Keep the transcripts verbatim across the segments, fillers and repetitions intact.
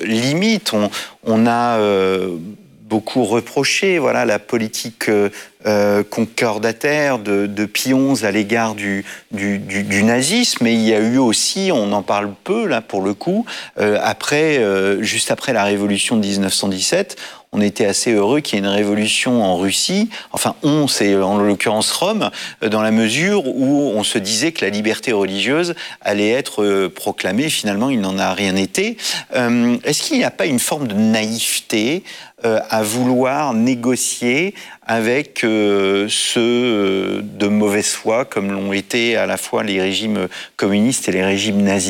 limites. On, on a euh, beaucoup reproché voilà, la politique euh, euh, concordataire de, de Pie onze à l'égard du, du, du, du nazisme, mais il y a eu aussi, on en parle peu là pour le coup, euh, après, euh, juste après la révolution de dix-neuf cent dix-sept, on était assez heureux qu'il y ait une révolution en Russie, enfin on, c'est en l'occurrence Rome, dans la mesure où on se disait que la liberté religieuse allait être proclamée. Finalement, il n'en a rien été. Euh, est-ce qu'il n'y a pas une forme de naïveté euh, à vouloir négocier avec euh, ceux euh, de mauvaise foi, comme l'ont été à la fois les régimes communistes et les régimes nazis ?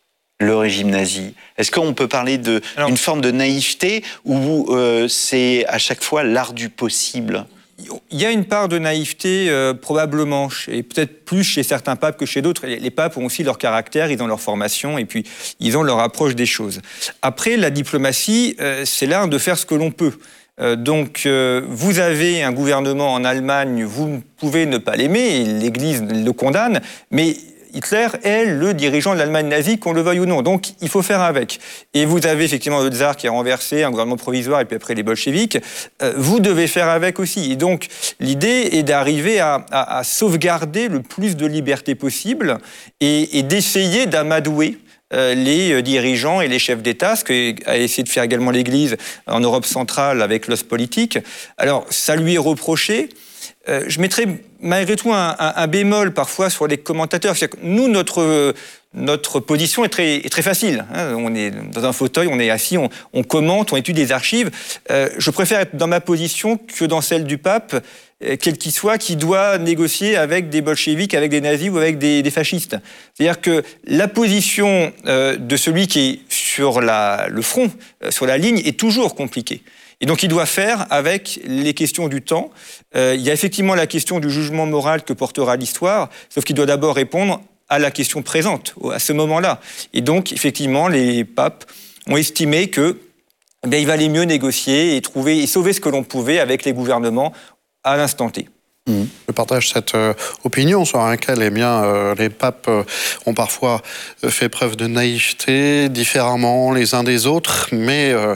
Le régime nazi. Est-ce qu'on peut parler d'une forme de naïveté où euh, c'est à chaque fois l'art du possible ? Il y a une part de naïveté euh, probablement, et peut-être plus chez certains papes que chez d'autres. Les, les papes ont aussi leur caractère, ils ont leur formation et puis ils ont leur approche des choses. Après, la diplomatie, euh, c'est l'art de faire ce que l'on peut. Euh, donc, euh, vous avez un gouvernement en Allemagne, vous pouvez ne pas l'aimer, l'Église le condamne, mais Hitler est le dirigeant de l'Allemagne nazie, qu'on le veuille ou non. Donc, il faut faire avec. Et vous avez effectivement le tsar qui est renversé, un gouvernement provisoire, et puis après les bolcheviks. Euh, vous devez faire avec aussi. Et donc, l'idée est d'arriver à, à, à sauvegarder le plus de liberté possible et, et d'essayer d'amadouer Euh, les dirigeants et les chefs d'État, ce qu'a essayé de faire également l'Église en Europe centrale avec l'os politique. Alors, ça lui est reproché. Euh, je mettrais malgré tout un, un, un bémol parfois sur les commentateurs. C'est-à-dire que nous, notre, notre position est très, est très facile. Hein. On est dans un fauteuil, on est assis, on, on commente, on étudie des archives. Euh, je préfère être dans ma position que dans celle du pape, euh, quel qu'il soit, qui doit négocier avec des bolcheviks, avec des nazis ou avec des, des fascistes. C'est-à-dire que la position euh, de celui qui est sur la, le front, euh, sur la ligne, est toujours compliquée. Et donc, il doit faire avec les questions du temps. Euh, il y a effectivement la question du jugement moral que portera l'histoire, sauf qu'il doit d'abord répondre à la question présente, à ce moment-là. Et donc, effectivement, les papes ont estimé que, eh bien, il valait mieux négocier et trouver et sauver ce que l'on pouvait avec les gouvernements à l'instant T. Mmh. Je partage cette euh, opinion sur laquelle eh bien, euh, les papes euh, ont parfois euh, fait preuve de naïveté, différemment les uns des autres, mais euh,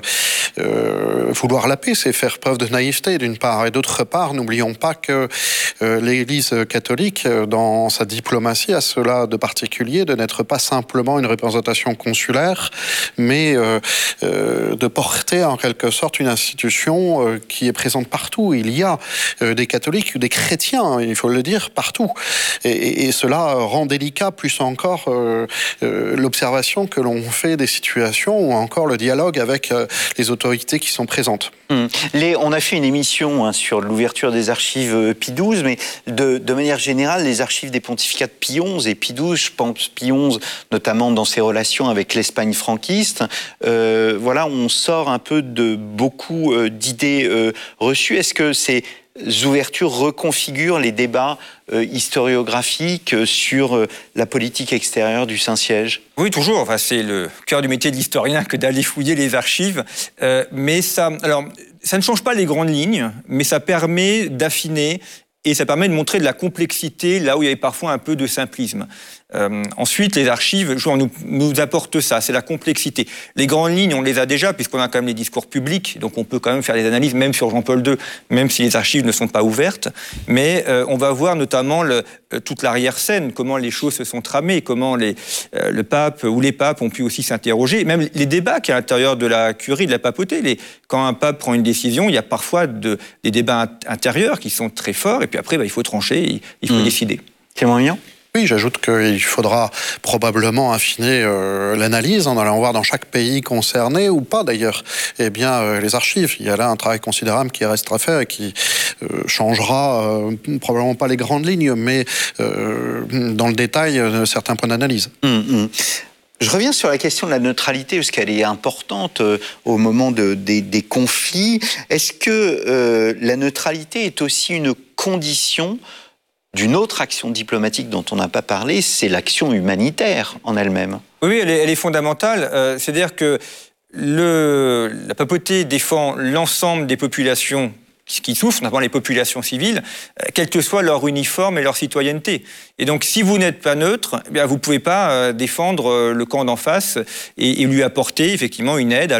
euh, vouloir la paix, c'est faire preuve de naïveté d'une part, et d'autre part, n'oublions pas que euh, l'Église catholique, dans sa diplomatie, a cela de particulier, de n'être pas simplement une représentation consulaire, mais euh, euh, de porter en quelque sorte une institution euh, qui est présente partout. Il y a euh, des catholiques ou des chrétiens, il faut le dire, partout. Et, et, et cela rend délicat plus encore euh, euh, l'observation que l'on fait des situations ou encore le dialogue avec euh, les autorités qui sont présentes. Mmh. Les, on a fait une émission hein, sur l'ouverture des archives Pie douze, mais de, de manière générale, les archives des pontificats de Pie onze et Pie douze, je pense Pie onze notamment dans ses relations avec l'Espagne franquiste, euh, voilà, on sort un peu de beaucoup euh, d'idées euh, reçues. Est-ce que ces ouvertures reconfigurent les débats euh, historiographiques sur euh, la politique extérieure du Saint-Siège ? Oui, toujours. Enfin, c'est le cœur du métier de l'historien que d'aller fouiller les archives. Euh, mais ça, alors, ça ne change pas les grandes lignes, mais ça permet d'affiner et ça permet de montrer de la complexité là où il y avait parfois un peu de simplisme. Euh, ensuite, les archives nous, nous apportent ça, c'est la complexité. Les grandes lignes, on les a déjà, puisqu'on a quand même les discours publics, donc on peut quand même faire des analyses, même sur Jean-Paul deux, même si les archives ne sont pas ouvertes. Mais euh, on va voir notamment le, euh, toute l'arrière-scène, comment les choses se sont tramées, comment les, euh, le pape ou les papes ont pu aussi s'interroger, même les débats qu'il y a à l'intérieur de la curie, de la papauté. Les, quand un pape prend une décision, il y a parfois de, des débats intérieurs qui sont très forts, et puis après, bah, il faut trancher, il, il faut mmh. décider. Témoin mignon ? Oui, j'ajoute qu'il faudra probablement affiner euh, l'analyse en allant voir dans chaque pays concerné, ou pas d'ailleurs, eh bien, euh, les archives. Il y a là un travail considérable qui reste à faire et qui euh, changera euh, probablement pas les grandes lignes, mais euh, dans le détail, euh, certains points d'analyse. Mmh, mmh. Je reviens sur la question de la neutralité, parce qu'elle est importante euh, au moment de, des, des conflits. Est-ce que euh, la neutralité est aussi une condition d'une autre action diplomatique dont on n'a pas parlé, c'est l'action humanitaire en elle-même? Oui, elle est, elle est fondamentale. Euh, c'est-à-dire que le, la papauté défend l'ensemble des populations qui souffrent, notamment les populations civiles, quel que soit leur uniforme et leur citoyenneté. Et donc, si vous n'êtes pas neutre, eh bien, vous ne pouvez pas défendre le camp d'en face et, et lui apporter effectivement une aide.